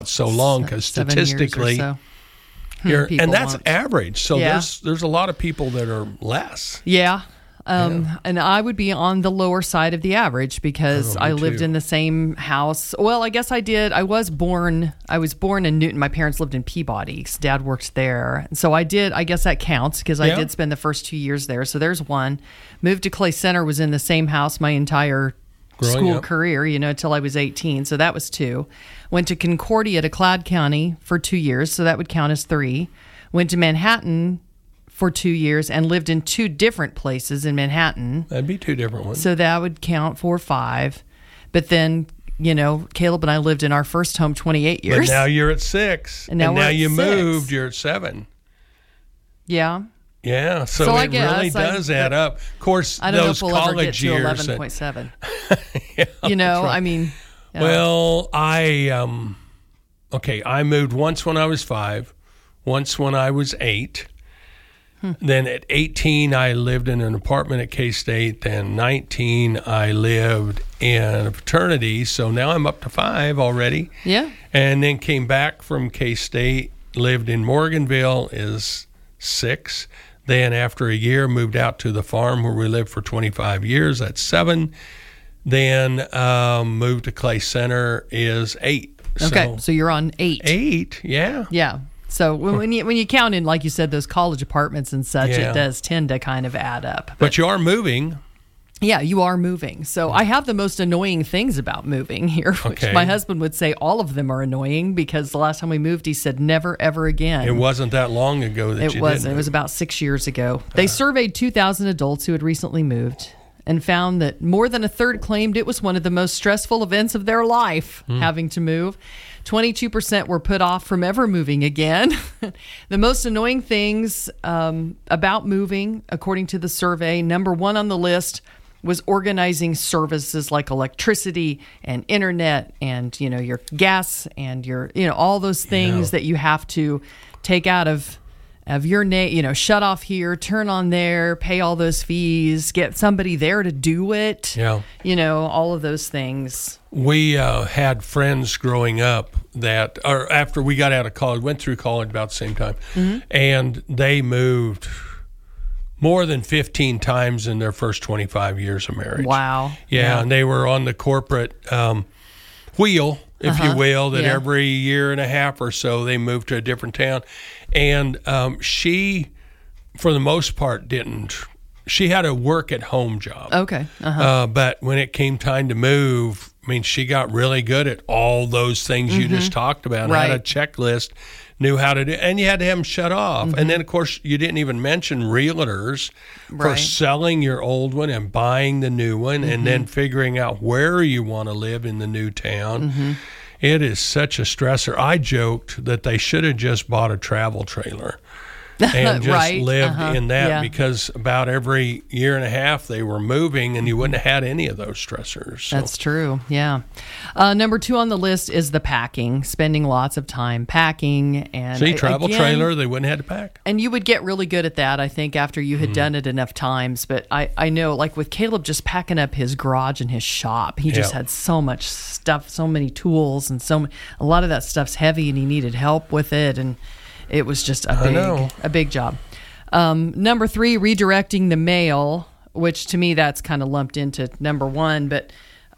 so long because statistically, and that's average. So there's a lot of people that are less. Yeah. And I would be on the lower side of the average because I lived in the same house. Well, I guess I did. I was born in Newton. My parents lived in Peabody. Dad worked there. So I guess that counts because I did spend the first 2 years there. So there's one. Moved to Clay Center, was in the same house my entire school career, until I was 18. So that was 2. Went to Concordia to Cloud County for 2 years. So that would count as 3. Went to Manhattan for 2 years and lived in 2 different places in Manhattan. That'd be 2 different ones. So that would count for 5. But then, Caleb and I lived in our first home 28 years. But now you're at 6. And now you moved, you're at 7. Yeah. Yeah, so it really does add up. Of course, I don't those know if we'll college ever years. get to 11.7. I mean. Well, I moved once when I was 5, once when I was 8. Then at 18, I lived in an apartment at K-State. Then 19, I lived in a fraternity. So now I'm up to 5 already. Yeah. And then came back from K-State, lived in Morganville is 6. Then after a year, moved out to the farm where we lived for 25 years. That's 7. Then moved to Clay Center is 8. Okay, so you're on 8. 8, yeah. Yeah. So when you count in, like you said, those college apartments and such, it does tend to kind of add up. But you are moving. Yeah, you are moving. So I have the most annoying things about moving here, which my husband would say all of them are annoying because the last time we moved, he said never, ever again. It wasn't that long ago that you did. It wasn't. It was about 6 years ago. They surveyed 2,000 adults who had recently moved and found that more than a third claimed it was one of the most stressful events of their life, having to move. 22% were put off from ever moving again. The most annoying things about moving, according to the survey, number 1 on the list was organizing services like electricity and internet and, your gas and your, all those things that you have to take out of your name, shut off here, turn on there, pay all those fees, get somebody there to do it. Yeah. All of those things. We had friends growing up that, or after we got out of college, went through college about the same time, and they moved more than 15 times in their first 25 years of marriage. Wow. Yeah, and they were on the corporate wheel, if you will, that every year and a half or so they moved to a different town. And she, for the most part, didn't. She had a work-at-home job. Okay. But when it came time to move, she got really good at all those things you just talked about. Right. Had a checklist, knew how to do, and you had to have them shut off. And then, of course, you didn't even mention realtors for selling your old one and buying the new one, and then figuring out where you want to live in the new town. It is such a stressor. I joked that they should have just bought a travel trailer and just lived in that because about every year and a half they were moving and you wouldn't have had any of those stressors. So. That's true, yeah. Number 2 on the list is the packing, spending lots of time packing. And travel trailer, they wouldn't have had to pack. And you would get really good at that, I think, after you had done it enough times. But I know, like with Caleb just packing up his garage and his shop, he just had so much stuff, so many tools, and a lot of that stuff's heavy and he needed help with it, and it was just a big job. Number 3, redirecting the mail, which to me that's kind of lumped into number 1. But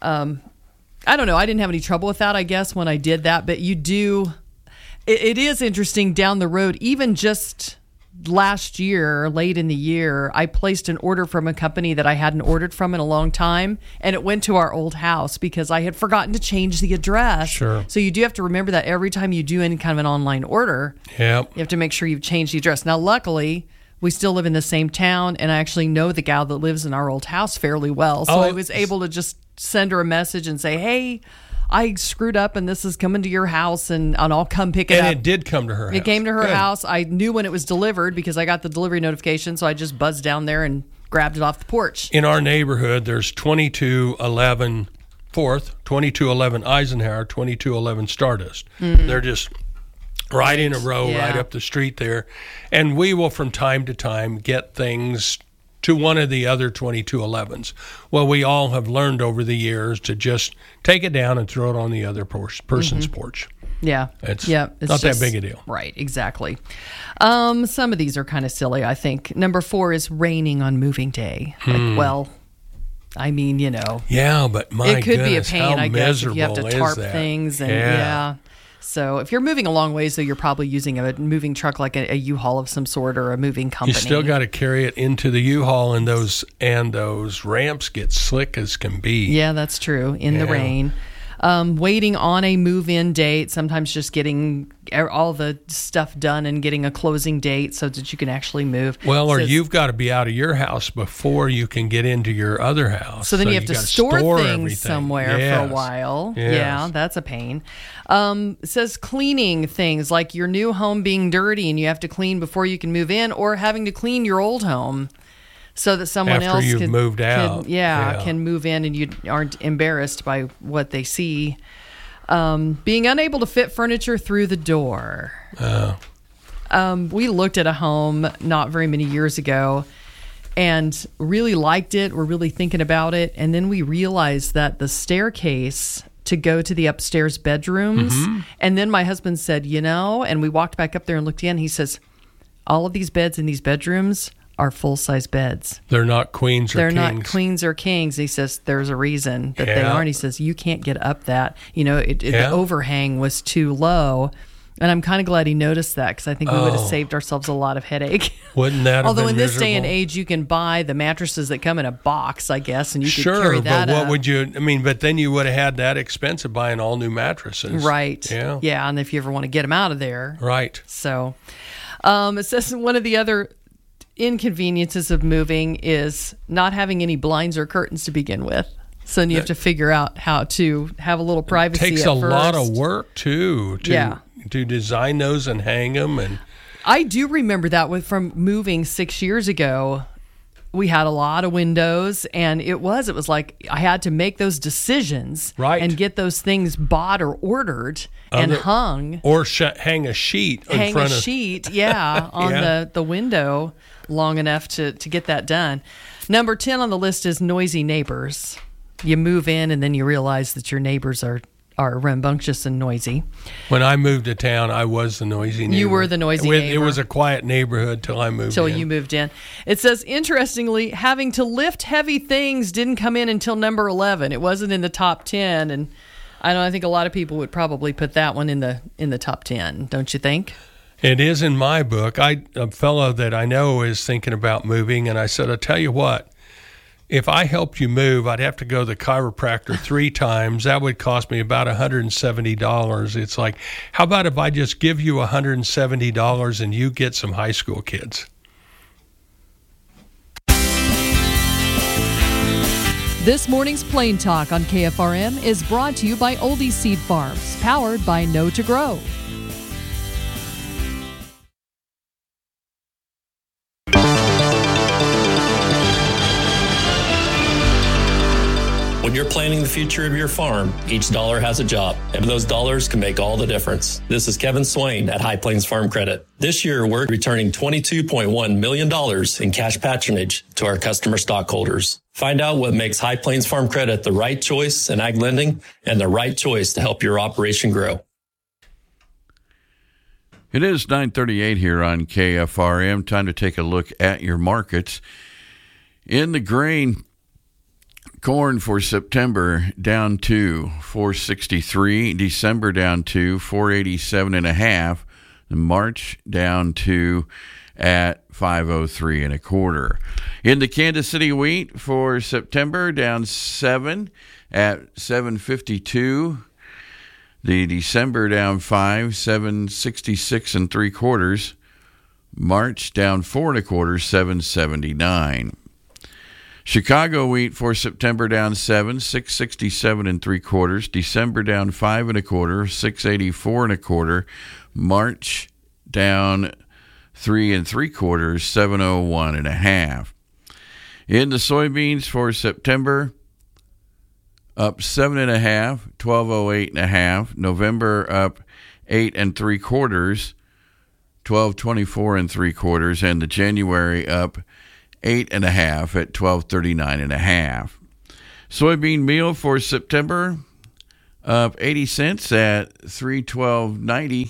I don't know. I didn't have any trouble with that, I guess, when I did that. But you do. It is interesting down the road, even just last year, late in the year, I placed an order from a company that I hadn't ordered from in a long time, and it went to our old house because I had forgotten to change the address. Sure. So you do have to remember that every time you do any kind of an online order, you have to make sure you've changed the address. Now, luckily, we still live in the same town, and I actually know the gal that lives in our old house fairly well. So I was able to just send her a message and say, hey, I screwed up and this is coming to your house and I'll come pick it up. And it did come to her house. It came to her house. I knew when it was delivered because I got the delivery notification, so I just buzzed down there and grabbed it off the porch. In our neighborhood, there's 2211 4th, 2211 Eisenhower, 2211 Stardust. They're just right in a row, right up the street there. And we will, from time to time, get things to one of the other 2211s. Well, we all have learned over the years to just take it down and throw it on the other person's porch. Yeah. It's not that big a deal. Right, exactly. Some of these are kind of silly, I think. Number 4 is raining on moving day. Like, well, I mean, Yeah, but it could be a pain, I guess, if you have to tarp things. And So if you're moving a long ways, though, you're probably using a moving truck like a U-Haul of some sort or a moving company. You still got to carry it into the U-Haul, and those ramps get slick as can be. Yeah, that's true. In the rain. Waiting on a move-in date, sometimes just getting all the stuff done and getting a closing date so that you can actually move. Well, or you've got to be out of your house before you can get into your other house. So then you have to store things everything. Somewhere for a while. Yes. Yeah, that's a pain. It says cleaning things, like your new home being dirty and you have to clean before you can move in, or having to clean your old home so that someone After else you've moved out. can move in and you aren't embarrassed by what they see. Being unable to fit furniture through the door. We looked at a home not very many years ago and really liked it. We're really thinking about it. And then we realized that the staircase to go to the upstairs bedrooms, and then my husband said, and we walked back up there and looked in. He says, all of these beds in these bedrooms are full-size beds. They're not queens or kings. They're not queens or kings. He says there's a reason that they aren't. He says you can't get up that. The overhang was too low. And I'm kind of glad he noticed that, because I think we would have saved ourselves a lot of headache. Wouldn't that have Although been in this miserable? day and age, you can buy the mattresses that come in a box, I guess, and you could sure, carry that but what up. would you, but then you would have had that expense of buying all new mattresses. Right. Yeah. Yeah, and if you ever want to get them out of there. Right. So it says one of the other inconveniences of moving is not having any blinds or curtains to begin with. So then you have to figure out how to have a little privacy. It takes at a first. lot of work too to design those and hang them. And I do remember that from moving 6 years ago. We had a lot of windows, and it was like I had to make those decisions and get those things bought or ordered and hung. Or hang a sheet on the window long enough to get that done. Number 10 on the list is noisy neighbors. You move in, and then you realize that your neighbors are rambunctious and noisy. When I moved to town, I was the noisy neighbor. You were the noisy neighbor. It was a quiet neighborhood till I moved in. Till you moved in. It says, interestingly, having to lift heavy things didn't come in until number 11. It wasn't in the top 10, and I think a lot of people would probably put that one in the top 10, don't you think? It is in my book. A fellow that I know is thinking about moving, and I said, I'll tell you what, if I helped you move, I'd have to go to the chiropractor 3 times. That would cost me about $170. It's like, how about if I just give you $170 and you get some high school kids? This morning's Plain Talk on KFRM is brought to you by Oldie Seed Farms, powered by Know to Grow. When you're planning the future of your farm, each dollar has a job, and those dollars can make all the difference. This is Kevin Swain at High Plains Farm Credit. This year, we're returning $22.1 million in cash patronage to our customer stockholders. Find out what makes High Plains Farm Credit the right choice in ag lending and the right choice to help your operation grow. It is 9:38 here on KFRM. Time to take a look at your markets. In the grain, corn for September down to $4.63, December down to $4.87.5, March down to at $5.03 1/4. In the Kansas City wheat for September down 7 at $7.52. The December down 5, $7.66 3/4. March down 4 1/4, $7.79. Chicago wheat for September down 7, $6.67 3/4. December down 5 1/4, $6.84 1/4. March down 3 3/4, $7.01 1/2. In the soybeans for September, up 7 1/2, $12.08 1/2. November up 8 3/4, $12.24 3/4, and the January up 8.5 at $12.39.5. Soybean meal for September up 80 cents at $3.12.90.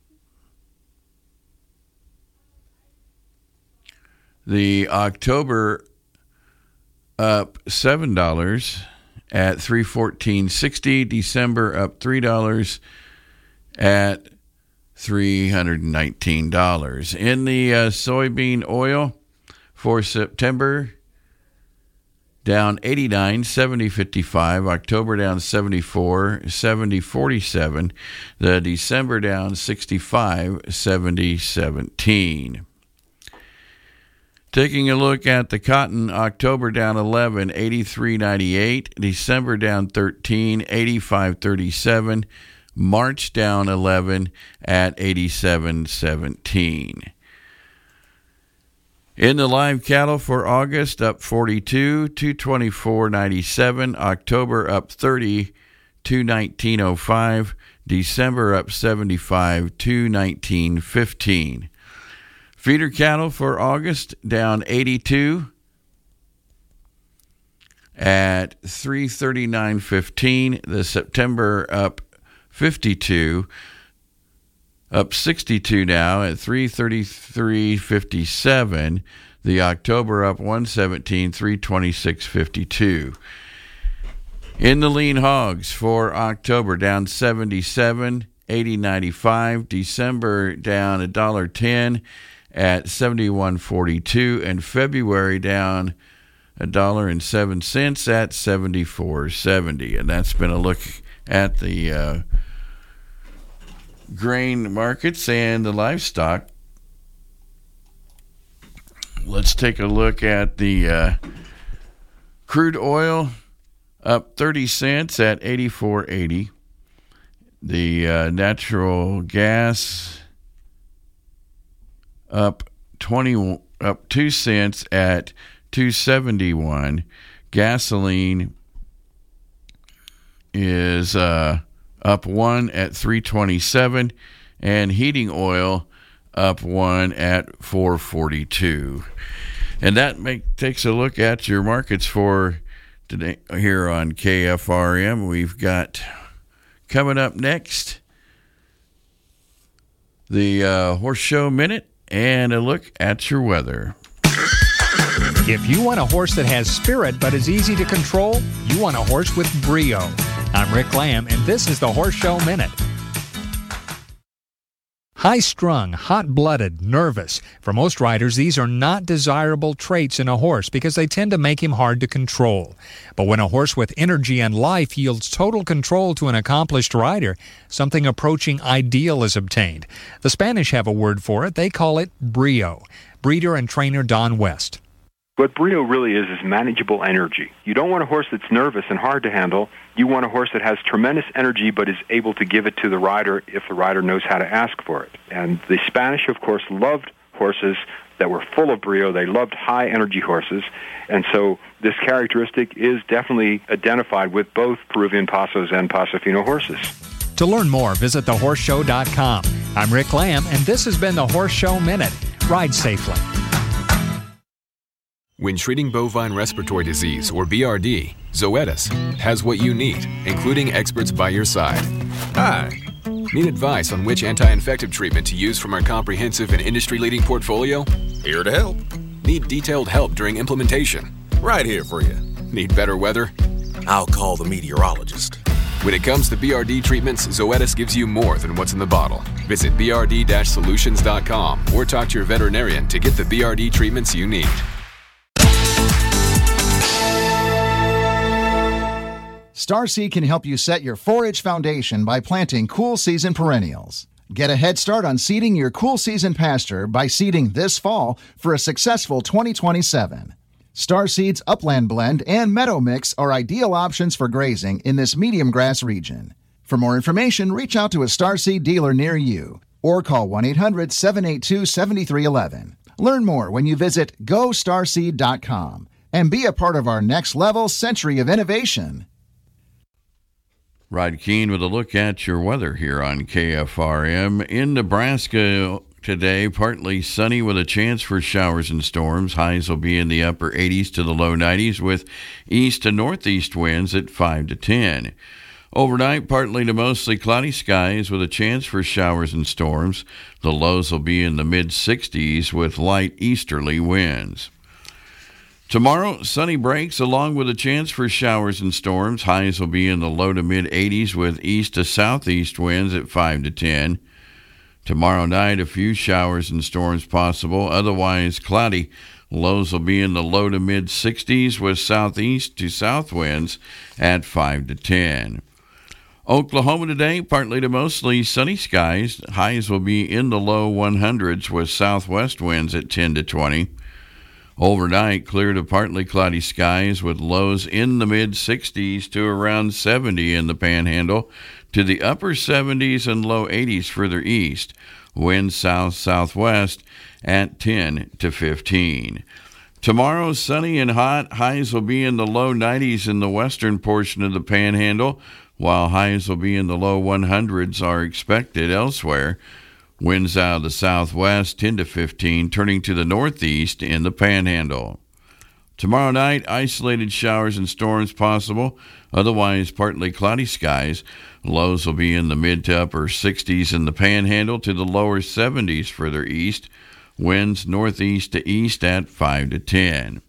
The October up $7 at $314.60. December up $3 at $319. In the soybean oil for September, down 89, 70.55. October down 74, 70.47. The December down 65, 70.17. Taking a look at the cotton, October down 11, 83.98. December down 13, 85.37. March down 11 at 87.17. In the live cattle for August, up 42, 224.97. October up 30, 219.05. December up 75, 219.15. Feeder cattle for August down 82 at 339.15. The September up 52, up 62 now at 333.57. The October up 117, 326.52. In the lean hogs for October, down 77, 80.95. December down $1.10 at 71.42, and February down $1.07 at 74.70. And that's been a look at the grain markets and the livestock. Let's take a look at the crude oil, up 30 cents at 84.80. The natural gas up 2 cents at 271. Gasoline is up 1 at 327, and heating oil up 1 at 442. And that takes a look at your markets for today here on KFRM. We've got coming up next the Horse Show Minute and a look at your weather. If you want a horse that has spirit but is easy to control, you want a horse with brio. I'm Rick Lamb, and this is the Horse Show Minute. High-strung, hot-blooded, nervous. For most riders, these are not desirable traits in a horse because they tend to make him hard to control. But when a horse with energy and life yields total control to an accomplished rider, something approaching ideal is obtained. The Spanish have a word for it. They call it brio. Breeder and trainer Don West. What brio really is manageable energy. You don't want a horse that's nervous and hard to handle. You want a horse that has tremendous energy but is able to give it to the rider if the rider knows how to ask for it. And the Spanish, of course, loved horses that were full of brio. They loved high-energy horses. And so this characteristic is definitely identified with both Peruvian Pasos and Paso Fino horses. To learn more, visit thehorseshow.com. I'm Rick Lamb, and this has been the Horse Show Minute. Ride safely. When treating bovine respiratory disease, or BRD, Zoetis has what you need, including experts by your side. Hi. Need advice on which anti-infective treatment to use from our comprehensive and industry-leading portfolio? Here to help. Need detailed help during implementation? Right here for you. Need better weather? I'll call the meteorologist. When it comes to BRD treatments, Zoetis gives you more than what's in the bottle. Visit brd-solutions.com or talk to your veterinarian to get the BRD treatments you need. Starseed can help you set your 4-H foundation by planting cool season perennials. Get a head start on seeding your cool season pasture by seeding this fall for a successful 2027. Starseed's Upland Blend and Meadow Mix are ideal options for grazing in this medium grass region. For more information, reach out to a Starseed dealer near you or call 1-800-782-7311. Learn more when you visit GoStarseed.com and be a part of our next level century of innovation. Rod Keene with a look at your weather here on KFRM. In Nebraska today, partly sunny with a chance for showers and storms. Highs will be in the upper 80s to the low 90s with east to northeast winds at 5 to 10. Overnight, partly to mostly cloudy skies with a chance for showers and storms. The lows will be in the mid-60s with light easterly winds. Tomorrow, sunny breaks along with a chance for showers and storms. Highs will be in the low to mid-80s with east to southeast winds at 5 to 10. Tomorrow night, a few showers and storms possible, otherwise cloudy. Lows will be in the low to mid-60s with southeast to south winds at 5 to 10. Oklahoma today, partly to mostly sunny skies. Highs will be in the low 100s with southwest winds at 10 to 20. Overnight, clear to partly cloudy skies with lows in the mid-60s to around 70 in the Panhandle, to the upper 70s and low 80s further east. Winds south-southwest at 10 to 15. Tomorrow, sunny and hot. Highs will be in the low 90s in the western portion of the Panhandle, while highs will be in the low 100s are expected elsewhere. Winds out of the southwest 10 to 15, turning to the northeast in the Panhandle. Tomorrow night, isolated showers and storms possible, otherwise partly cloudy skies. Lows will be in the mid to upper 60s in the Panhandle to the lower 70s further east. Winds northeast to east at 5 to 10.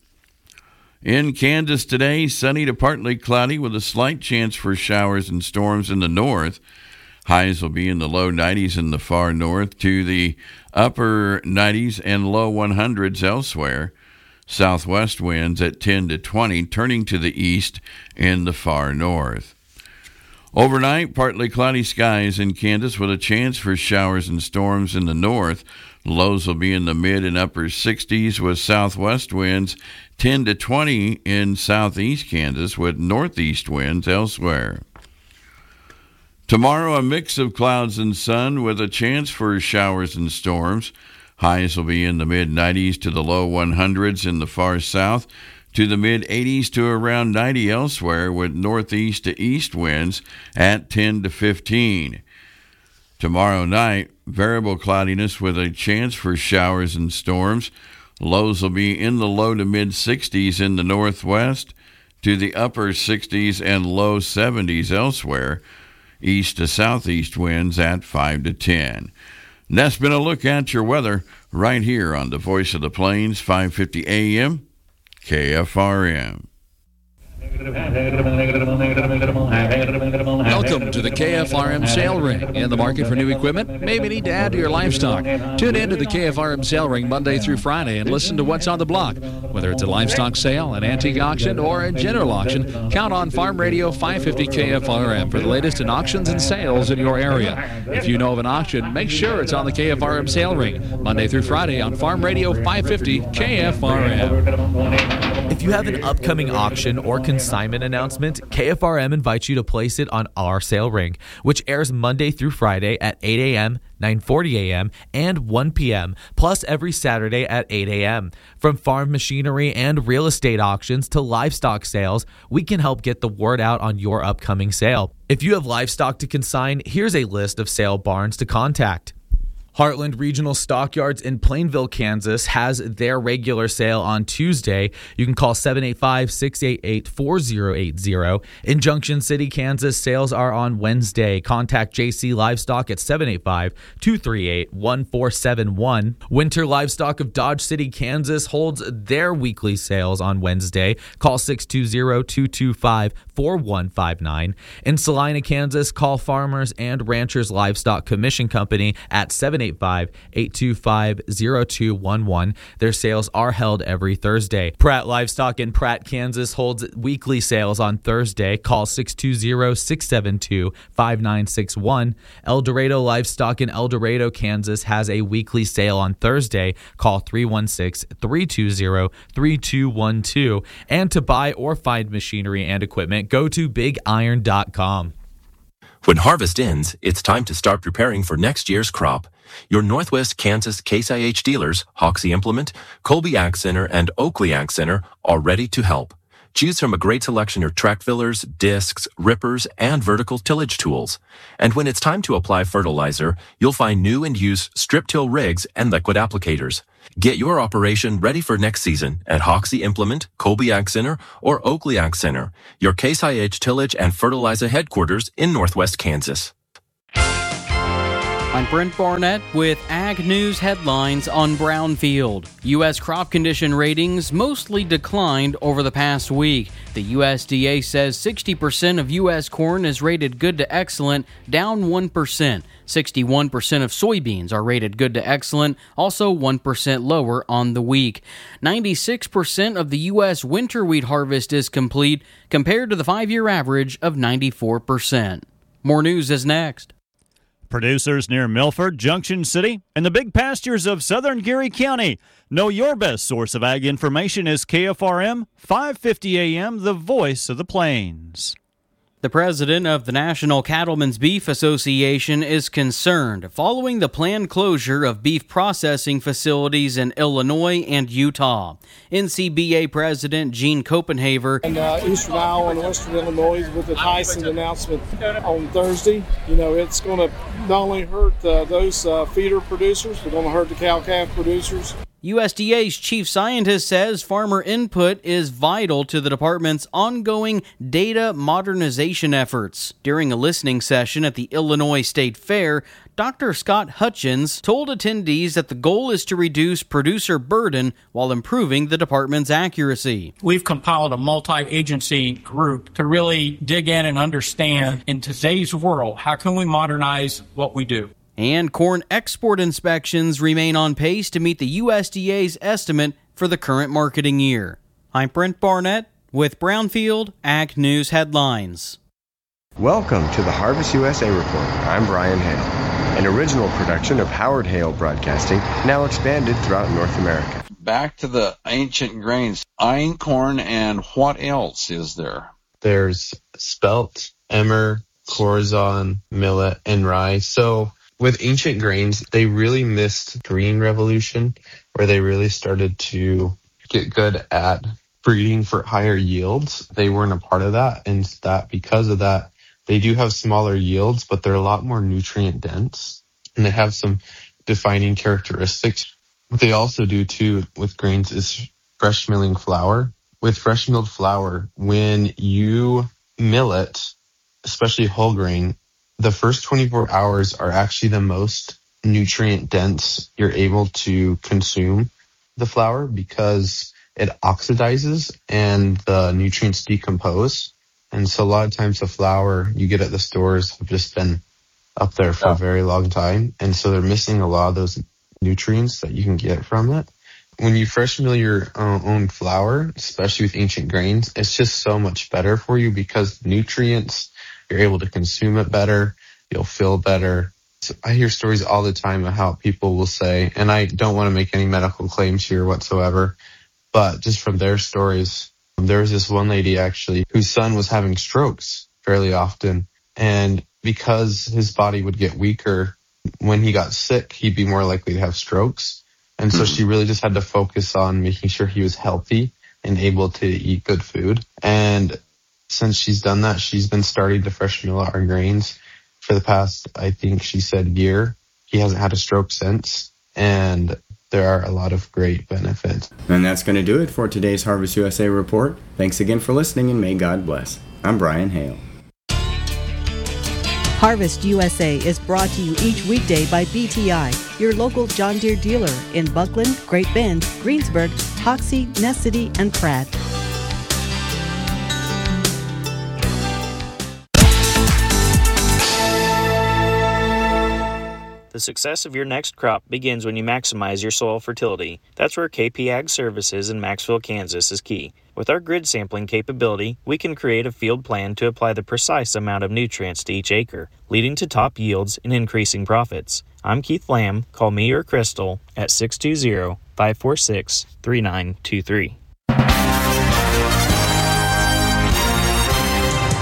In Kansas today, sunny to partly cloudy with a slight chance for showers and storms in the north. Highs will be in the low 90s in the far north to the upper 90s and low 100s elsewhere. Southwest winds at 10 to 20, turning to the east in the far north. Overnight, partly cloudy skies in Kansas with a chance for showers and storms in the north. Lows will be in the mid and upper 60s with southwest winds 10 to 20 in southeast Kansas with northeast winds elsewhere. Tomorrow, a mix of clouds and sun with a chance for showers and storms. Highs will be in the mid-90s to the low 100s in the far south, to the mid-80s to around 90 elsewhere with northeast to east winds at 10 to 15. Tomorrow night, variable cloudiness with a chance for showers and storms. Lows will be in the low to mid-60s in the northwest, to the upper 60s and low 70s elsewhere. East to southeast winds at 5 to 10. And that's been a look at your weather right here on the Voice of the Plains, 550 AM, KFRM. Welcome to the KFRM Sale Ring. In the market for new equipment? Maybe need to add to your livestock. Tune in to the KFRM Sale Ring Monday through Friday and listen to what's on the block. Whether it's a livestock sale, an antique auction, or a general auction, count on Farm Radio 550 KFRM for the latest in auctions and sales in your area. If you know of an auction, make sure it's on the KFRM Sale Ring Monday through Friday on Farm Radio 550 KFRM. If you have an upcoming auction or consignment announcement, KFRM invites you to place it on our sale ring, which airs Monday through Friday at 8 a.m., 9:40 a.m., and 1 p.m., plus every Saturday at 8 a.m. From farm machinery and real estate auctions to livestock sales, we can help get the word out on your upcoming sale. If you have livestock to consign, here's a list of sale barns to contact. Heartland Regional Stockyards in Plainville, Kansas has their regular sale on Tuesday. You can call 785-688-4080. In Junction City, Kansas, sales are on Wednesday. Contact JC Livestock at 785-238-1471. Winter Livestock of Dodge City, Kansas holds their weekly sales on Wednesday. Call 620-225-4159. In Salina, Kansas, call Farmers and Ranchers Livestock Commission Company at 785-825-0211. Their sales are held every Thursday. Pratt Livestock in Pratt, Kansas holds weekly sales on Thursday. Call 620-672-5961. El Dorado Livestock in El Dorado, Kansas has a weekly sale on Thursday. Call 316-320-3212. And to buy or find machinery and equipment, go to bigiron.com. When harvest ends, it's time to start preparing for next year's crop. Your Northwest Kansas Case IH dealers, Hoxie Implement, Colby Ag Center, and Oakley Ag Center are ready to help. Choose from a great selection of track fillers, discs, rippers, and vertical tillage tools. And when it's time to apply fertilizer, you'll find new and used strip till rigs and liquid applicators. Get your operation ready for next season at Hoxie Implement, Colby Ag Center, or Oakley Ag Center, your Case IH tillage and fertilizer headquarters in Northwest Kansas. I'm Brent Barnett with Ag News headlines on Brownfield. U.S. crop condition ratings mostly declined over the past week. The USDA says 60% of U.S. corn is rated good to excellent, down 1%. 61% of soybeans are rated good to excellent, also 1% lower on the week. 96% of the U.S. winter wheat harvest is complete, compared to the 5-year average of 94%. More news is next. Producers near Milford, Junction City, and the big pastures of southern Geary County know your best source of ag information is KFRM 550 AM, the voice of the plains. The president of the National Cattlemen's Beef Association is concerned following the planned closure of beef processing facilities in Illinois and Utah. NCBA President Gene Copenhaver and Eastern Iowa and Western Illinois with the Tyson announcement on Thursday. It's going to not only hurt those feeder producers, but going to hurt the cow-calf producers. USDA's chief scientist says farmer input is vital to the department's ongoing data modernization efforts. During a listening session at the Illinois State Fair, Dr. Scott Hutchins told attendees that the goal is to reduce producer burden while improving the department's accuracy. We've compiled a multi-agency group to really dig in and understand, in today's world, how can we modernize what we do? And corn export inspections remain on pace to meet the USDA's estimate for the current marketing year. I'm Brent Barnett with Brownfield Ag News Headlines. Welcome to the Harvest USA Report. I'm Brian Hale, an original production of Howard Hale Broadcasting, now expanded throughout North America. Back to the ancient grains, einkorn, and what else is there? There's spelt, emmer, corazon, millet, and rye. So with ancient grains, they really missed green revolution, where they really started to get good at breeding for higher yields. They weren't a part of that, and that because of that, they do have smaller yields, but they're a lot more nutrient dense, and they have some defining characteristics. What they also do too with grains is fresh milling flour. With fresh milled flour, when you mill it, especially whole grain, the first 24 hours are actually the most nutrient dense you're able to consume the flour, because it oxidizes and the nutrients decompose. And so a lot of times the flour you get at the stores have just been up there for a very long time. And so they're missing a lot of those nutrients that you can get from it. When you fresh mill your own flour, especially with ancient grains, it's just so much better for you, because nutrients, you're able to consume it better. You'll feel better. So I hear stories all the time of how people will say, and I don't want to make any medical claims here whatsoever, but just from their stories, there was this one lady actually whose son was having strokes fairly often. And because his body would get weaker, when he got sick, he'd be more likely to have strokes. And so she really just had to focus on making sure he was healthy and able to eat good food. And since she's done that, she's been starting to fresh mill our grains for the past, I think she said, year. He hasn't had a stroke since, and there are a lot of great benefits. And that's going to do it for today's Harvest USA Report. Thanks again for listening, and may God bless. I'm Brian Hale. Harvest USA is brought to you each weekday by BTI, your local John Deere dealer in Buckland, Great Bend, Greensburg, Hoxie, Ness City, and Pratt. The success of your next crop begins when you maximize your soil fertility. That's where KP Ag Services in Maxville, Kansas is key. With our grid sampling capability, we can create a field plan to apply the precise amount of nutrients to each acre, leading to top yields and increasing profits. I'm Keith Lamb. Call me or Crystal at 620-546-3923.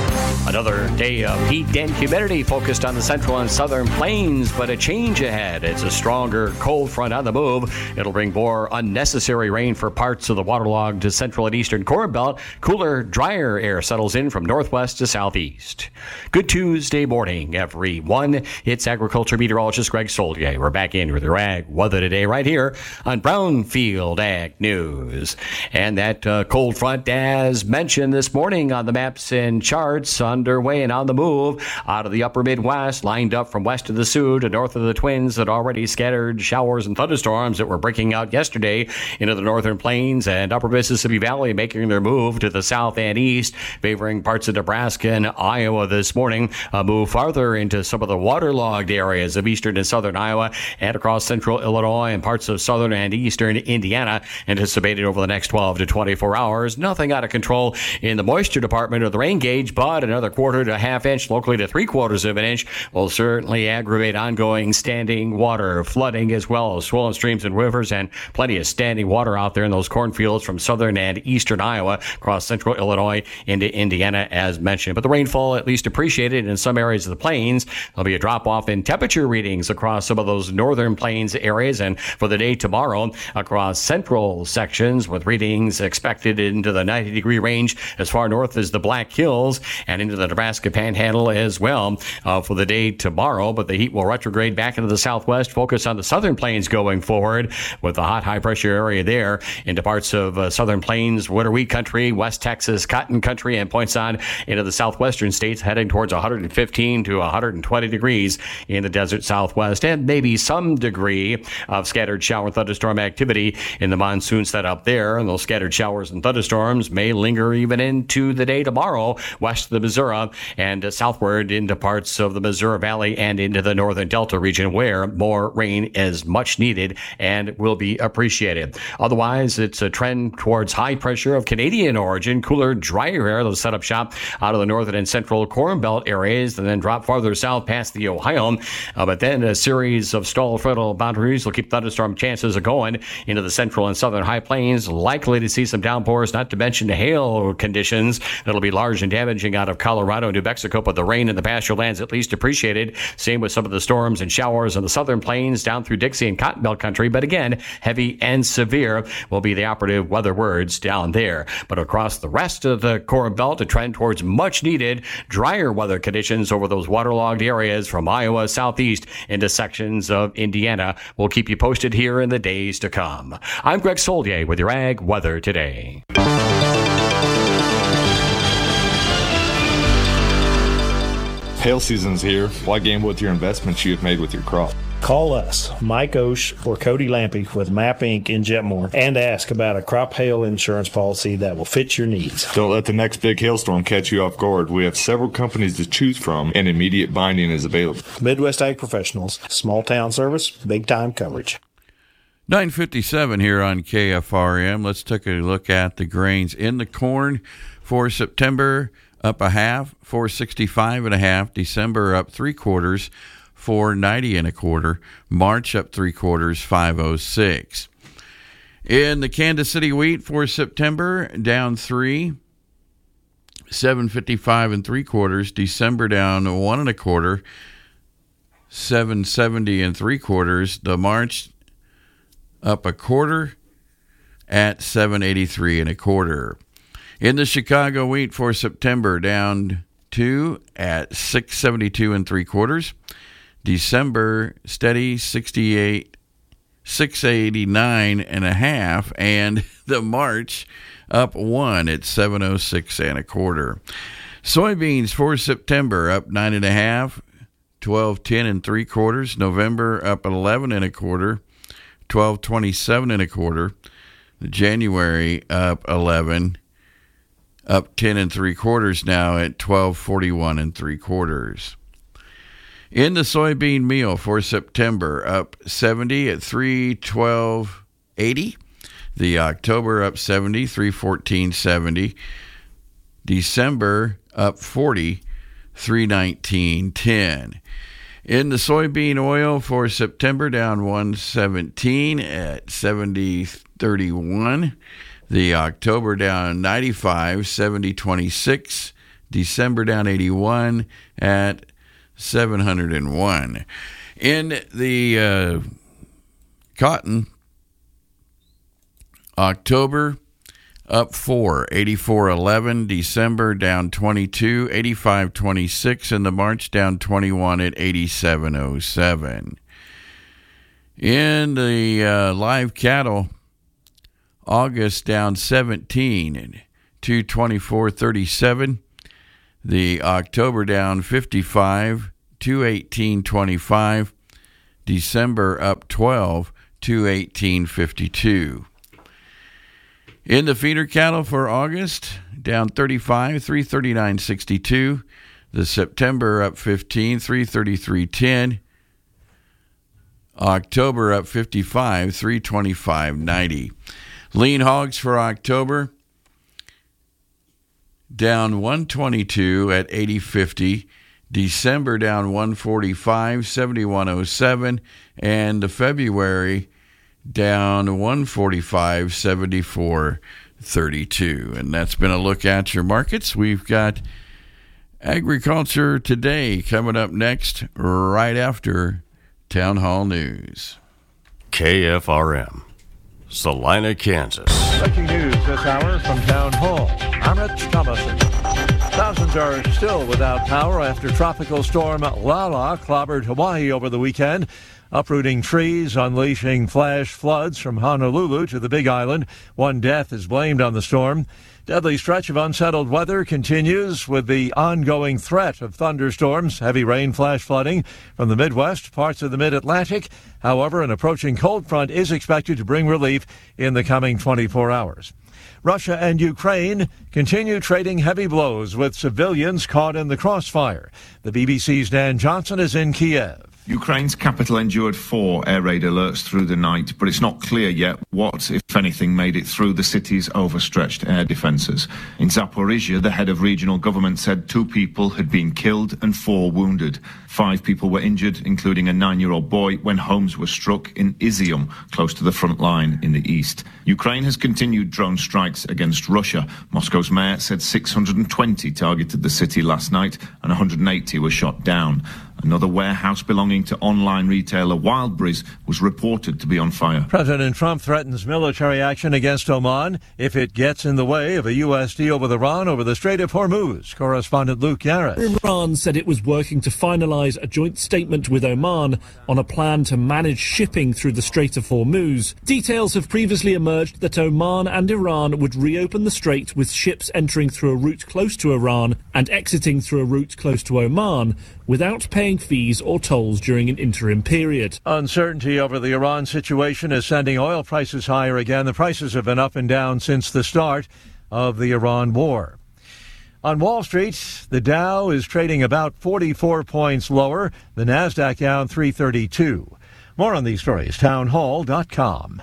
Another day of heat and humidity focused on the central and southern plains, but a change ahead. It's a stronger cold front on the move. It'll bring more unnecessary rain for parts of the waterlogged central and eastern Corn Belt. Cooler, drier air settles in from northwest to southeast. Good Tuesday morning, everyone. It's agriculture meteorologist Greg Solier. We're back in with your ag weather today right here on Brownfield Ag News. And that cold front, as mentioned this morning on the maps and charts, underway and on the move out of the upper Midwest, lined up from west of the Sioux to north of the Twins, that already scattered showers and thunderstorms that were breaking out yesterday into the northern plains and upper Mississippi Valley, making their move to the south and east, favoring parts of Nebraska and Iowa this morning. A move farther into some of the waterlogged areas of eastern and southern Iowa and across central Illinois and parts of southern and eastern Indiana, anticipated over the next 12 to 24 hours. Nothing out of control in the moisture department or the rain gauge, but another quarter to half inch, locally to 3/4 of an inch, will certainly aggravate ongoing standing water, flooding, as well as swollen streams and rivers, and plenty of standing water out there in those cornfields from southern and eastern Iowa across central Illinois into Indiana, as mentioned. But the rainfall at least appreciated in some areas of the plains. There'll be a drop-off in temperature readings across some of those northern plains areas, and for the day tomorrow across central sections, with readings expected into the 90-degree range as far north as the Black Hills and into the Nebraska Panhandle as well for the day tomorrow. But the heat will retrograde back into the southwest, focus on the southern plains going forward, with the hot high-pressure area there into parts of southern plains, winter wheat country, West Texas cotton country, and points on into the southwestern states, heading towards 115 to 120 degrees in the desert southwest, and maybe some degree of scattered shower and thunderstorm activity in the monsoon setup there. And those scattered showers and thunderstorms may linger even into the day tomorrow, west of the Missouri and southward into parts of the Missouri Valley and into the northern Delta region, where more rain is much needed and will be appreciated. Otherwise, it's a trend towards high pressure of Canadian origin, cooler, drier air that'll set up shop out of the northern and central Corn Belt areas and then drop farther south past the Ohio. But then a series of stall frontal boundaries will keep thunderstorm chances going into the central and southern high plains, likely to see some downpours, not to mention hail conditions that'll be large and damaging out of Colorado and New Mexico, but the rain in the pasture lands at least appreciated. Same with some of the storms and showers in the southern plains down through Dixie and Cotton Belt country, but again, heavy and severe will be the operative weather words down there. But across the rest of the Corn Belt, a trend towards much needed drier weather conditions over those waterlogged areas from Iowa southeast into sections of Indiana. We'll keep you posted here in the days to come. I'm Greg Solier with your Ag Weather Today. Hail season's here. Why gamble with your investments you have made with your crop? Call us, Mike Osh or Cody Lampy with MAP Inc. in Jetmore, and ask about a crop hail insurance policy that will fit your needs. Don't let the next big hailstorm catch you off guard. We have several companies to choose from, and immediate binding is available. Midwest Ag Professionals, small town service, big time coverage. 9:57 here on KFRM. Let's take a look at the grains in the corn for September. Up a half, 465.5. December up 3/4, 490.25. March up 3/4, 506. In the Kansas City wheat for September, down 3, 755.75. December down 1.25, 770.75. The March up 1/4 at 783.25. In the Chicago wheat for September, down 2 at 672.75. December steady 689.5, and the March up 1 at 706.25. Soybeans for September up 9.5, 1210.75. November up 11.25, 1227.25. January up 11. Up 10.75 now at 1241.75. In the soybean meal for September, up 70 at 312.80. The October up 70, 314.70. December up 40, 319.10. In the soybean oil for September, down 117 at 70.31. The October down 95, 70.26. December down 81 at 701. In the cotton, October up 4, 84.11. December down 22, 85.26. And the March down 21 at 87.07. In the live cattle, August down 17, 224.37. The October down 55, 218.25. December up 12, 218.52. In the feeder cattle for August, down 35, 339.62. The September up 15, 333.10. October up 55, 325.90. Lean hogs for October, down 122 at 80.50. December down 145, 71.07. And the February down 145, 74.32. And that's been a look at your markets. We've got Agriculture Today coming up next, right after Town Hall News. KFRM, Salina, Kansas. Breaking news this hour from Town Hall. I'm Rich Thomason. Thousands are still without power after tropical storm Lala clobbered Hawaii over the weekend, uprooting trees, unleashing flash floods from Honolulu to the Big Island. One death is blamed on the storm. Deadly stretch of unsettled weather continues with the ongoing threat of thunderstorms, heavy rain, flash flooding from the Midwest, parts of the Mid-Atlantic. However, an approaching cold front is expected to bring relief in the coming 24 hours. Russia and Ukraine continue trading heavy blows with civilians caught in the crossfire. The BBC's Dan Johnson is in Kiev. Ukraine's capital endured 4 air raid alerts through the night, but it's not clear yet what, if anything, made it through the city's overstretched air defences. In Zaporizhia, the head of regional government said 2 people had been killed and 4 wounded. 5 people were injured, including a 9-year-old boy, when homes were struck in Izium, close to the front line in the east. Ukraine has continued drone strikes against Russia. Moscow's mayor said 620 targeted the city last night and 180 were shot down. Another warehouse belonging to online retailer Wildberries was reported to be on fire. President Trump threatens military action against Oman if it gets in the way of a U.S. deal with Iran over the Strait of Hormuz. Correspondent Luke Garrett. Iran said it was working to finalize a joint statement with Oman on a plan to manage shipping through the Strait of Hormuz. Details have previously emerged that Oman and Iran would reopen the strait with ships entering through a route close to Iran and exiting through a route close to Oman without paying fees or tolls during an interim period. Uncertainty over the Iran situation is sending oil prices higher again. The prices have been up and down since the start of the Iran war. On Wall Street, the Dow is trading about 44 points lower. The Nasdaq down 332. More on these stories, townhall.com.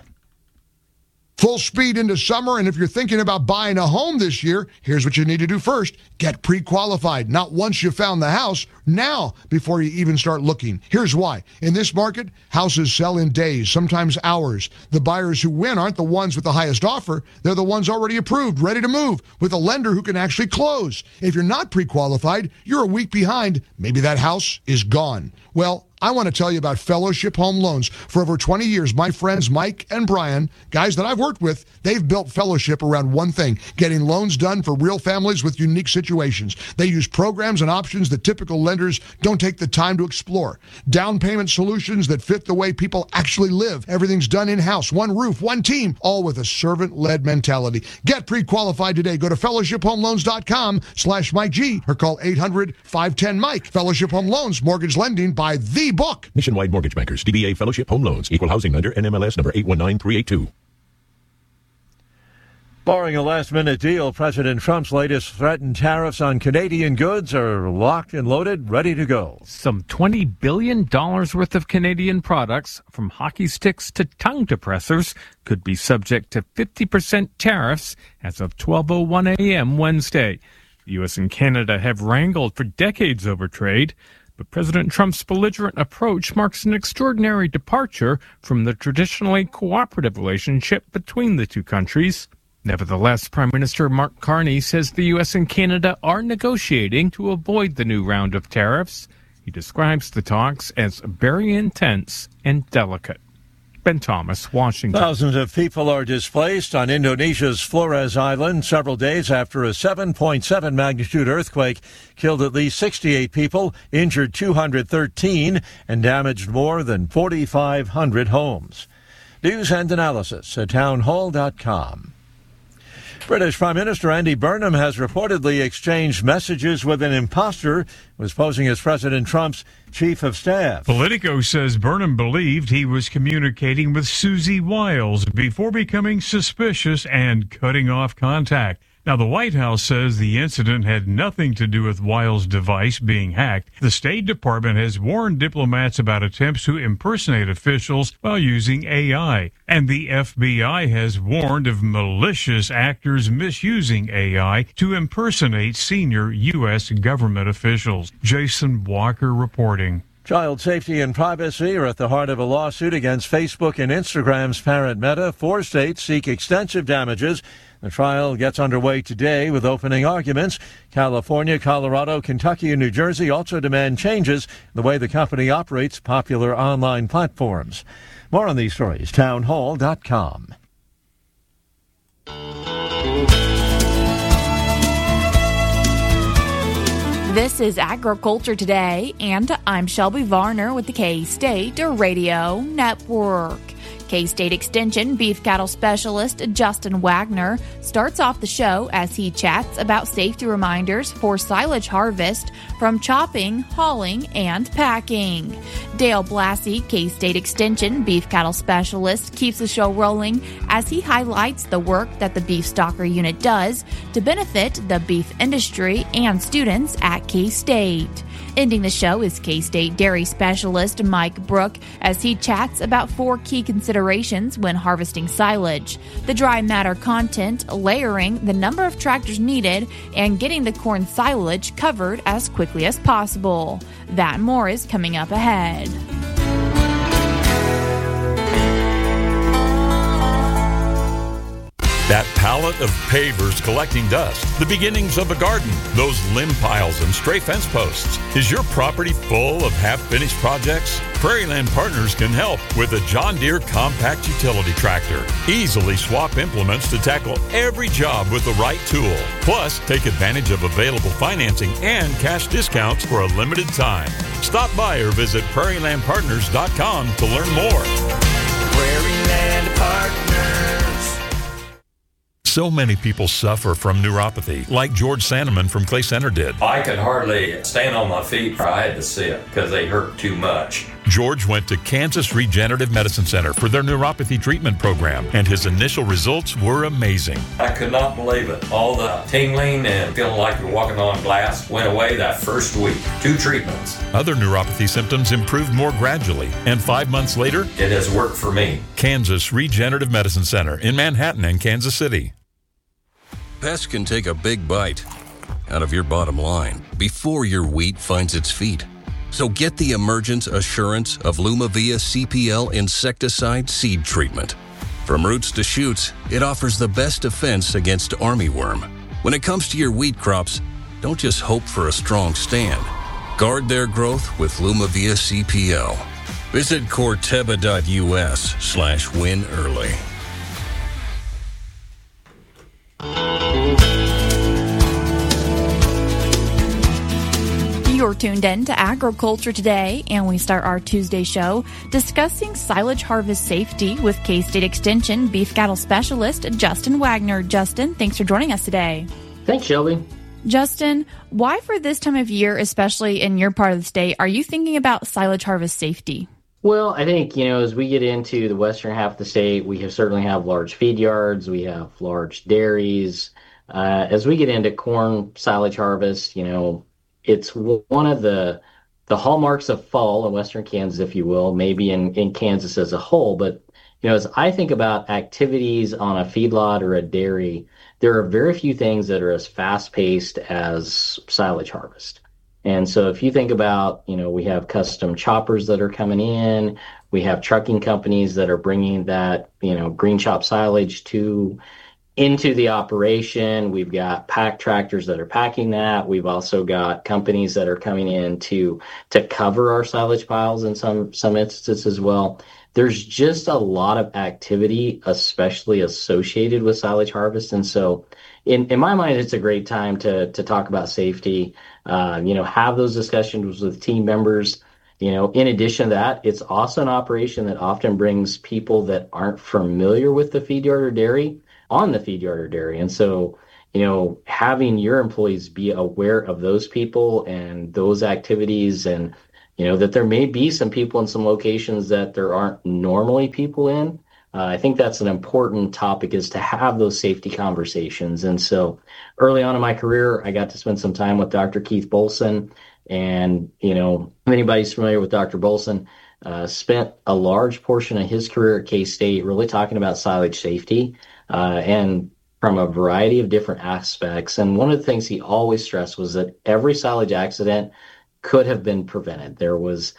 Full speed into summer, and if you're thinking about buying a home this year, here's what you need to do first. Get pre-qualified. Not once you found the house, now before you even start looking. Here's why. In this market, houses sell in days, sometimes hours. The buyers who win aren't the ones with the highest offer. They're the ones already approved, ready to move, with a lender who can actually close. If you're not pre-qualified, you're a week behind. Maybe that house is gone. Well, I want to tell you about Fellowship Home Loans. For over 20 years, my friends Mike and Brian, guys that I've worked with, they've built Fellowship around one thing, getting loans done for real families with unique situations. They use programs and options that typical lenders don't take the time to explore. Down payment solutions that fit the way people actually live. Everything's done in-house, one roof, one team, all with a servant-led mentality. Get pre-qualified today. Go to fellowshiphomeloans.com/Mike G or call 800-510-MIKE. Fellowship Home Loans, mortgage lending by the book. Nationwide Mortgage Bankers, DBA Fellowship Home Loans, Equal Housing Lender, NMLS number 819382. Barring a last-minute deal, President Trump's latest threatened tariffs on Canadian goods are locked and loaded, ready to go. Some $20 billion worth of Canadian products, from hockey sticks to tongue depressors, could be subject to 50% tariffs as of 12:01 a.m. Wednesday. The U.S. and Canada have wrangled for decades over trade, but President Trump's belligerent approach marks an extraordinary departure from the traditionally cooperative relationship between the two countries. Nevertheless, Prime Minister Mark Carney says the U.S. and Canada are negotiating to avoid the new round of tariffs. He describes the talks as very intense and delicate. Ben Thomas, Washington. Thousands of people are displaced on Indonesia's Flores Island several days after a 7.7 magnitude earthquake killed at least 68 people, injured 213, and damaged more than 4,500 homes. News and analysis at townhall.com. British Prime Minister Andy Burnham has reportedly exchanged messages with an imposter who was posing as President Trump's chief of staff. Politico says Burnham believed he was communicating with Susie Wiles before becoming suspicious and cutting off contact. Now, the White House says the incident had nothing to do with Wiles' device being hacked. The State Department has warned diplomats about attempts to impersonate officials while using AI. And the FBI has warned of malicious actors misusing AI to impersonate senior U.S. government officials. Jason Walker reporting. Child safety and privacy are at the heart of a lawsuit against Facebook and Instagram's parent Meta. 4 states seek extensive damages. The trial gets underway today with opening arguments. California, Colorado, Kentucky, and New Jersey also demand changes in the way the company operates popular online platforms. More on these stories, townhall.com. This is Agriculture Today, and I'm Shelby Varner with the K-State Radio Network. K-State Extension beef cattle specialist Justin Wagner starts off the show as he chats about safety reminders for silage harvest from chopping, hauling, and packing. Dale Blassie, K-State Extension beef cattle specialist, keeps the show rolling as he highlights the work that the Beef Stalker Unit does to benefit the beef industry and students at K-State. Ending the show is K-State dairy specialist Mike Brook as he chats about 4 key considerations when harvesting silage: the dry matter content, layering, the number of tractors needed, and getting the corn silage covered as quickly as possible. That and more is coming up ahead. That pallet of pavers collecting dust, the beginnings of a garden, those limb piles and stray fence posts. Is your property full of half-finished projects? Prairieland Partners can help with a John Deere compact utility tractor. Easily swap implements to tackle every job with the right tool. Plus, take advantage of available financing and cash discounts for a limited time. Stop by or visit prairielandpartners.com to learn more. Prairieland Partners. So many people suffer from neuropathy, like George Sandeman from Clay Center did. I could hardly stand on my feet. I had to sit because they hurt too much. George went to Kansas Regenerative Medicine Center for their neuropathy treatment program, and his initial results were amazing. I could not believe it. All the tingling and feeling like you're walking on glass went away that first week. 2 treatments. Other neuropathy symptoms improved more gradually, and 5 months later, it has worked for me. Kansas Regenerative Medicine Center in Manhattan and Kansas City. Pests can take a big bite out of your bottom line before your wheat finds its feet. So get the Emergence Assurance of Lumavia CPL insecticide seed treatment. From roots to shoots, it offers the best defense against armyworm. When it comes to your wheat crops, don't just hope for a strong stand. Guard their growth with Lumavia CPL. Visit Corteva.us/win early. You're tuned in to Agriculture Today, and we start our Tuesday show discussing silage harvest safety with K-State Extension beef cattle specialist Justin Wagner. Justin, thanks for joining us today. Thanks, Shelby. Justin, why for this time of year, especially in your part of the state, are you thinking about silage harvest safety? Well, I think, as we get into the western half of the state, we certainly have large feed yards, we have large dairies. As we get into corn silage harvest, it's one of the hallmarks of fall in western Kansas, if you will, maybe in Kansas as a whole. But, as I think about activities on a feedlot or a dairy, there are very few things that are as fast-paced as silage harvest. And so if you think about, we have custom choppers that are coming in, we have trucking companies that are bringing that, green chop silage to into the operation. We've got pack tractors that are packing that. We've also got companies that are coming in to cover our silage piles in some instances as well. There's just a lot of activity, especially associated with silage harvest. And so in my mind, it's a great time to talk about safety, have those discussions with team members. In addition to that, it's also an operation that often brings people that aren't familiar with the feed yard or dairy on the feed yard or dairy. And so, having your employees be aware of those people and those activities, and, that there may be some people in some locations that there aren't normally people in. I think that's an important topic, is to have those safety conversations. And so early on in my career, I got to spend some time with Dr. Keith Bolson. And, if anybody's familiar with Dr. Bolson, spent a large portion of his career at K-State really talking about silage safety, and from a variety of different aspects. And one of the things he always stressed was that every silage accident could have been prevented. There was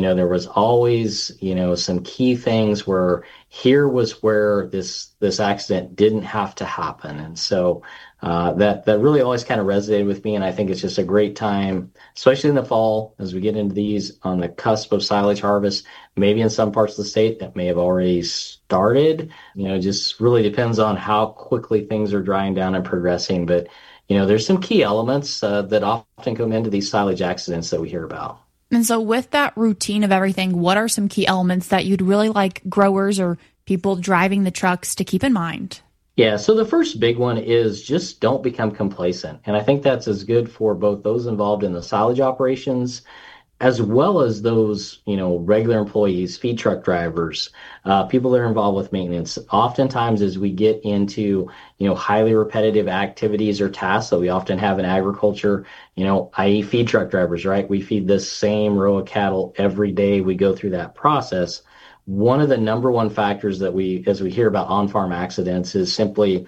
always, some key things where here was where this accident didn't have to happen. And so that really always kind of resonated with me. And I think it's just a great time, especially in the fall, as we get into these on the cusp of silage harvest, maybe in some parts of the state that may have already started. Just really depends on how quickly things are drying down and progressing. But, there's some key elements that often come into these silage accidents that we hear about. And so with that routine of everything, what are some key elements that you'd really like growers or people driving the trucks to keep in mind? Yeah, so the first big one is just don't become complacent. And I think that's as good for both those involved in the silage operations as well as those, regular employees, feed truck drivers, people that are involved with maintenance. Oftentimes as we get into, highly repetitive activities or tasks that we often have in agriculture, i.e. feed truck drivers, right? We feed the same row of cattle every day. We go through that process. One of the number one factors that as we hear about on-farm accidents is simply,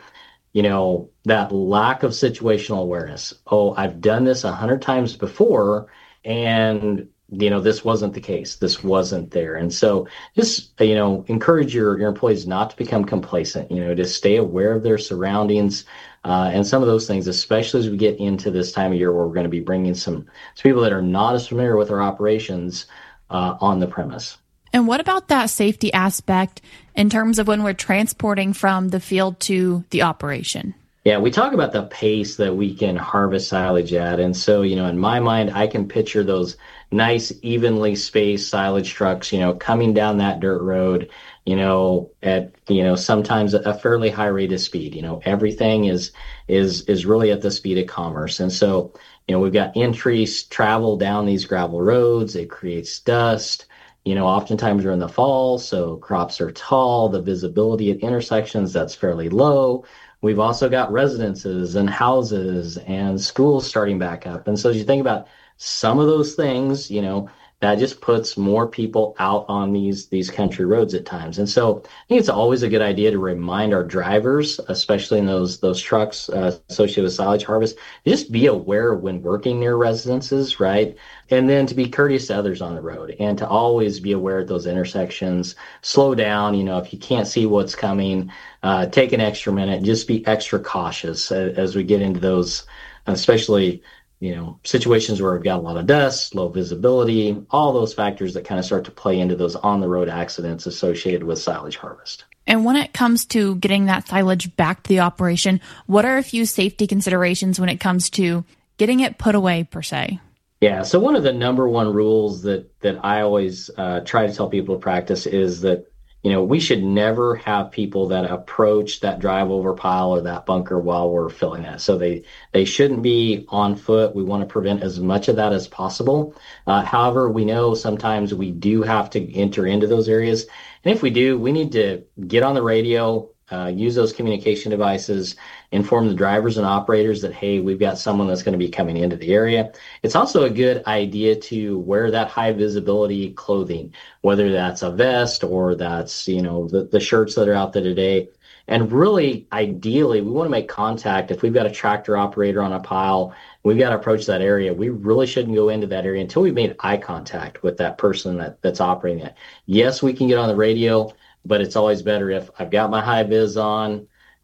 that lack of situational awareness. Oh, I've done this 100 times before, and, this wasn't the case. This wasn't there. And so just, encourage your employees not to become complacent, to stay aware of their surroundings, and some of those things, especially as we get into this time of year where we're going to be bringing some people that are not as familiar with our operations on the premise. And what about that safety aspect in terms of when we're transporting from the field to the operation? Yeah, we talk about the pace that we can harvest silage at. And so, in my mind, I can picture those nice, evenly spaced silage trucks, coming down that dirt road, at, sometimes a fairly high rate of speed. Everything is really at the speed of commerce. And so, we've got increased travel down these gravel roads. It creates dust. Oftentimes we're in the fall, so crops are tall. The visibility at intersections, that's fairly low. We've also got residences and houses and schools starting back up. And so as you think about some of those things, that just puts more people out on these country roads at times. And so I think it's always a good idea to remind our drivers, especially in those trucks associated with silage harvest, just be aware when working near residences, right? And then to be courteous to others on the road and to always be aware at those intersections. Slow down, if you can't see what's coming, take an extra minute, just be extra cautious as we get into those, especially situations where we've got a lot of dust, low visibility, all those factors that kind of start to play into those on-the-road accidents associated with silage harvest. And when it comes to getting that silage back to the operation, what are a few safety considerations when it comes to getting it put away, per se? Yeah, so one of the number one rules that I always try to tell people to practice is that we should never have people that approach that drive over pile or that bunker while we're filling that. So they shouldn't be on foot. We want to prevent as much of that as possible. However, we know sometimes we do have to enter into those areas. And if we do, we need to get on the radio, use those communication devices, inform the drivers and operators that, hey, we've got someone that's going to be coming into the area. It's also a good idea to wear that high visibility clothing, whether that's a vest or that's, the shirts that are out there today. And really, ideally, we want to make contact. If we've got a tractor operator on a pile, we've got to approach that area. We really shouldn't go into that area until we've made eye contact with that person that's operating it. Yes, we can get on the radio, but it's always better if I've got my high vis on,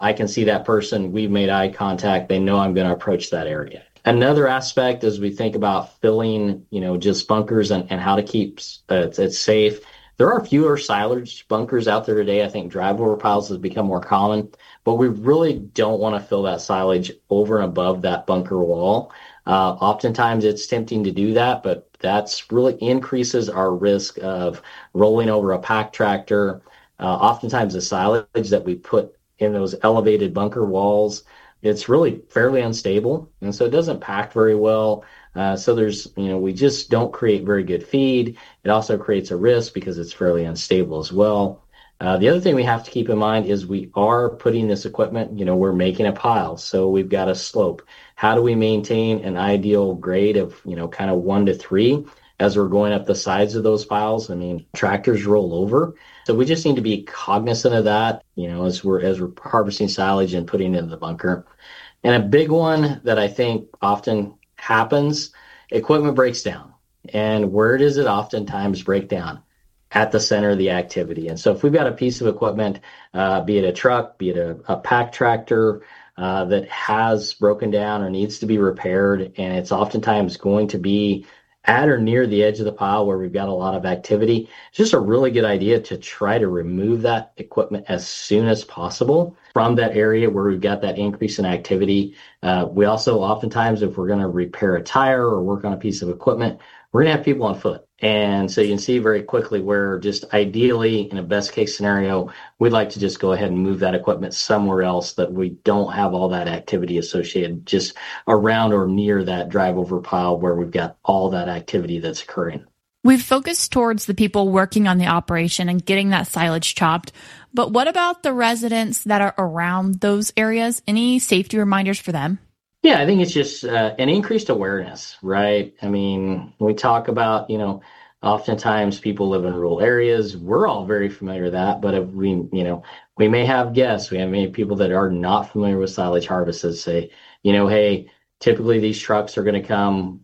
I can see that person, we've made eye contact, they know I'm going to approach that area. Another aspect as we think about filling, just bunkers and how to keep it safe, there are fewer silage bunkers out there today. I think drive-over piles has become more common, but we really don't want to fill that silage over and above that bunker wall. Oftentimes it's tempting to do that, but that's really increases our risk of rolling over a pack tractor. Oftentimes the silage that we put in those elevated bunker walls, it's really fairly unstable, and so it doesn't pack very well. So there's, we just don't create very good feed. It also creates a risk because it's fairly unstable as well. The other thing we have to keep in mind is we are putting this equipment, we're making a pile, so we've got a slope. How do we maintain an ideal grade of, kind of 1 to 3 as we're going up the sides of those piles? I mean, tractors roll over. So we just need to be cognizant of that, as we're harvesting silage and putting it in the bunker. And a big one that I think often happens, equipment breaks down. And where does it oftentimes break down? At the center of the activity. And so if we've got a piece of equipment, be it a truck, be it a pack tractor, that has broken down or needs to be repaired, and it's oftentimes going to be at or near the edge of the pile where we've got a lot of activity, it's just a really good idea to try to remove that equipment as soon as possible from that area where we've got that increase in activity. We also oftentimes, if we're going to repair a tire or work on a piece of equipment, we're going to have people on foot. And so you can see very quickly where just ideally, in a best case scenario, we'd like to just go ahead and move that equipment somewhere else that we don't have all that activity associated just around or near that drive over pile where we've got all that activity that's occurring. We've focused towards the people working on the operation and getting that silage chopped. But what about the residents that are around those areas? Any safety reminders for them? Yeah, I think it's just an increased awareness, right? I mean, we talk about, oftentimes people live in rural areas. We're all very familiar with that, but if we may have guests, we have many people that are not familiar with silage harvest that say, hey, typically these trucks are going to come,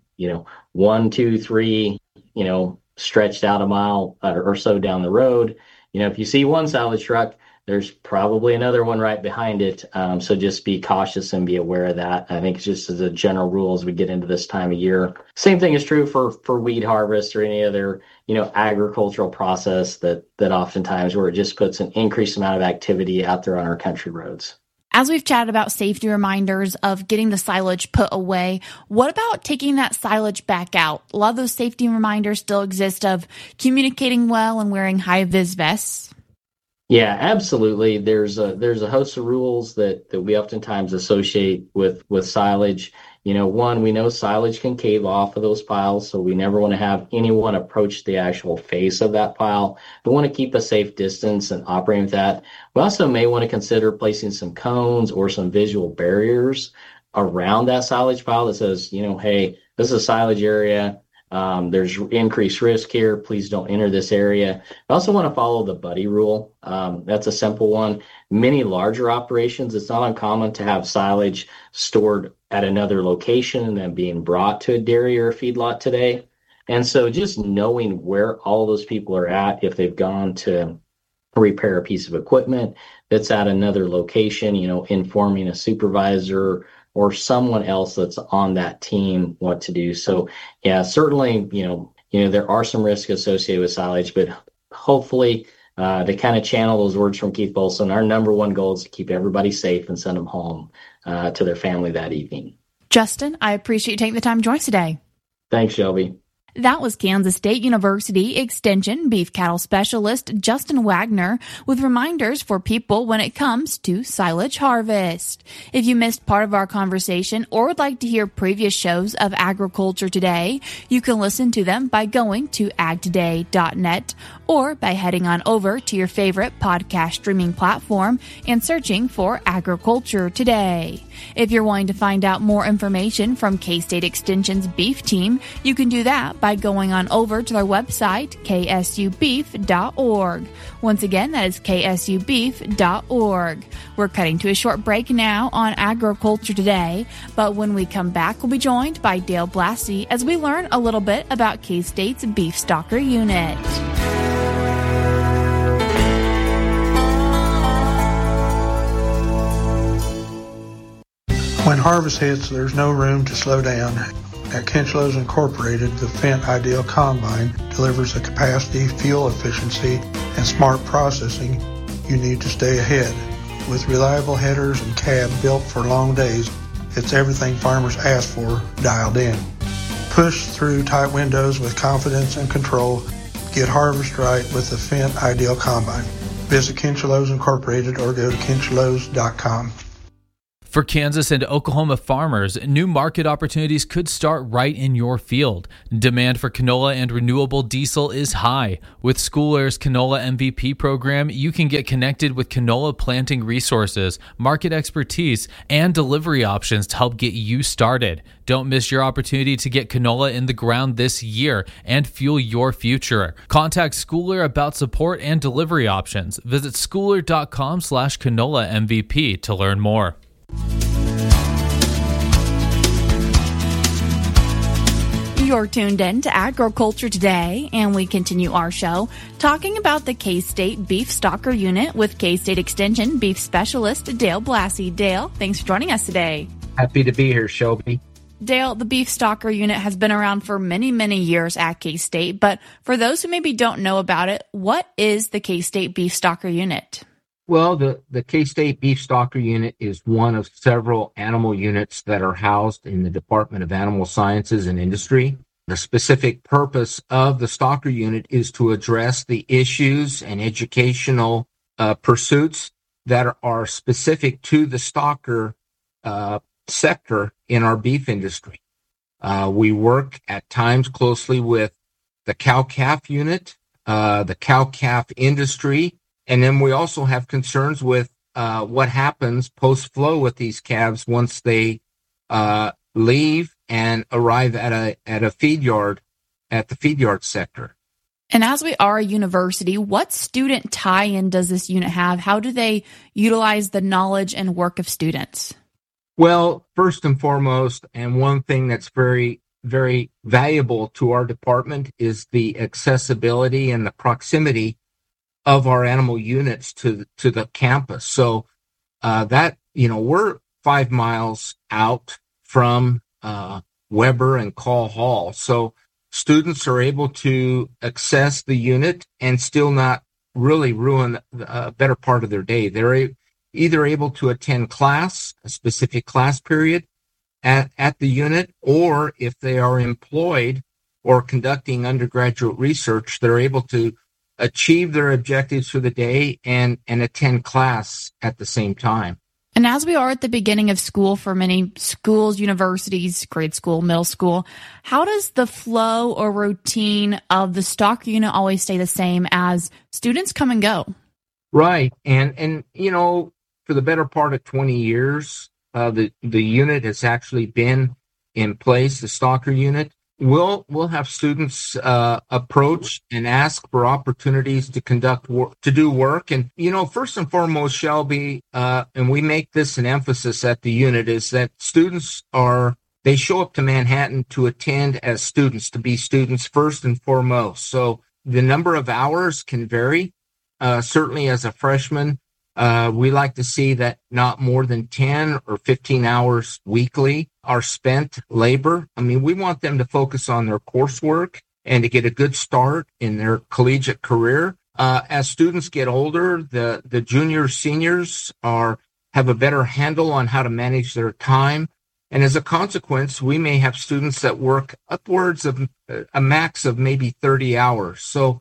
1, 2, 3, stretched out a mile or so down the road. If you see one silage truck, there's probably another one right behind it. So just be cautious and be aware of that. I think it's just as a general rule as we get into this time of year. Same thing is true for weed harvest or any other, agricultural process that oftentimes where it just puts an increased amount of activity out there on our country roads. As we've chatted about safety reminders of getting the silage put away, what about taking that silage back out? A lot of those safety reminders still exist of communicating well and wearing high-vis vests. Yeah, absolutely. There's a host of rules that we oftentimes associate with silage. One, we know silage can cave off of those piles, so we never want to have anyone approach the actual face of that pile. We want to keep a safe distance and operate with that. We also may want to consider placing some cones or some visual barriers around that silage pile that says, hey, this is a silage area. There's increased risk here. Please don't enter this area. I also want to follow the buddy rule. That's a simple one. Many larger operations, it's not uncommon to have silage stored at another location and then being brought to a dairy or a feedlot today. And so just knowing where all those people are at, if they've gone to repair a piece of equipment that's at another location, informing a supervisor or someone else that's on that team what to do. So yeah, certainly, there are some risks associated with silage, but hopefully to kind of channel those words from Keith Bolson, our number one goal is to keep everybody safe and send them home to their family that evening. Justin, I appreciate you taking the time to join us today. Thanks, Shelby. That was Kansas State University Extension beef cattle specialist Justin Wagner with reminders for people when it comes to silage harvest. If you missed part of our conversation or would like to hear previous shows of Agriculture Today, you can listen to them by going to agtoday.net or by heading on over to your favorite podcast streaming platform and searching for Agriculture Today. If you're wanting to find out more information from K-State Extension's beef team, you can do that by going on over to their website, ksubeef.org. Once again, that is ksubeef.org. We're cutting to a short break now on Agriculture Today, but when we come back, we'll be joined by Dale Blassie as we learn a little bit about K-State's Beef Stalker Unit. When harvest hits, there's no room to slow down. At Kinchlows Incorporated, the Fendt Ideal Combine delivers the capacity, fuel efficiency, and smart processing you need to stay ahead. With reliable headers and cab built for long days, it's everything farmers ask for dialed in. Push through tight windows with confidence and control. Get harvest right with the Fendt Ideal Combine. Visit Kinchlows Incorporated or go to kinchlows.com. For Kansas and Oklahoma farmers, new market opportunities could start right in your field. Demand for canola and renewable diesel is high. With School Air's Canola MVP program, you can get connected with canola planting resources, market expertise, and delivery options to help get you started. Don't miss your opportunity to get canola in the ground this year and fuel your future. Contact School Air about support and delivery options. Visit schooler.com/canola MVP to learn more. You're tuned in to Agriculture Today, and we continue our show talking about the K-State Beef Stocker Unit with K-State Extension Beef Specialist Dale Blassie. Dale, thanks for joining us today. Happy to be here, Shelby. Dale, the Beef Stocker Unit has been around for many, many years at K-State, but for those who maybe don't know about it, what is the K-State Beef Stocker Unit? Well, the K-State Beef Stocker Unit is one of several animal units that are housed in the Department of Animal Sciences and Industry. The specific purpose of the Stocker Unit is to address the issues and educational pursuits that are specific to the stocker sector in our beef industry. We work at times closely with the cow-calf unit, the cow-calf industry, and then we also have concerns with what happens post-flow with these calves once they leave and arrive at a feed yard, at the feed yard sector. And as we are a university, what student tie-in does this unit have? How do they utilize the knowledge and work of students? Well, first and foremost, and one thing that's very, very valuable to our department is the accessibility and the proximity of our animal units to the campus. So we're 5 miles out from Weber and Call Hall. So students are able to access the unit and still not really ruin a better part of their day. They're either able to attend class, a specific class period at the unit, or if they are employed or conducting undergraduate research, they're able to achieve their objectives for the day and attend class at the same time. And as we are at the beginning of school for many schools, universities, grade school, middle school, how does the flow or routine of the stocker unit always stay the same as students come and go? Right. And for the better part of 20 years, the unit has actually been in place, the stocker unit. We'll have students approach and ask for opportunities to conduct work, to do work. And, first and foremost, Shelby, and we make this an emphasis at the unit, is that students they show up to Manhattan to attend as students, to be students first and foremost. So the number of hours can vary. Certainly as a freshman, we like to see that not more than 10 or 15 hours weekly are spent labor. I mean, we want them to focus on their coursework and to get a good start in their collegiate career. As students get older, the juniors, seniors have a better handle on how to manage their time. And as a consequence, we may have students that work upwards of a max of maybe 30 hours. So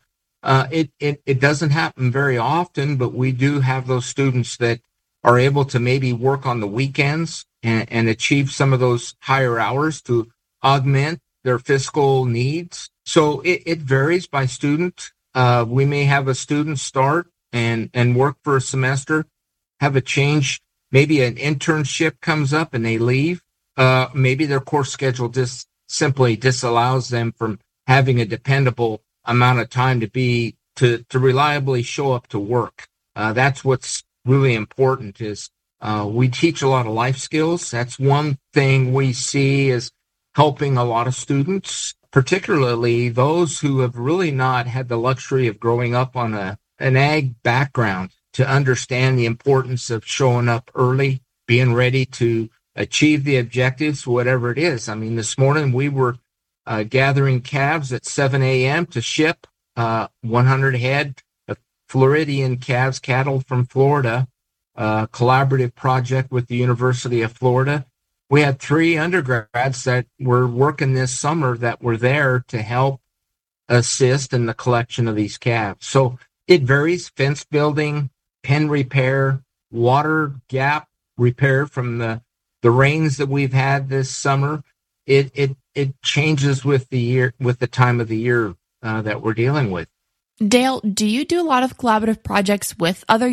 it doesn't happen very often, but we do have those students that are able to maybe work on the weekends and achieve some of those higher hours to augment their fiscal needs. So it varies by student. We may have a student start and work for a semester, have a change. Maybe an internship comes up and they leave. Maybe their course schedule just simply disallows them from having a dependable amount of time to reliably show up to work. That's what's really important is we teach a lot of life skills. That's one thing we see is helping a lot of students, particularly those who have really not had the luxury of growing up on an ag background, to understand the importance of showing up early, being ready to achieve the objectives, whatever it is. I mean, this morning we were gathering calves at 7 a.m. to ship 100 head of Floridian calves, cattle from Florida, collaborative project with the University of Florida. We had 3 undergrads that were working this summer that were there to help assist in the collection of these calves. So it varies: fence building, pen repair, water gap repair from the rains that we've had this summer. It changes with the year, with the time of the year that we're dealing with. Dale, do you do a lot of collaborative projects with other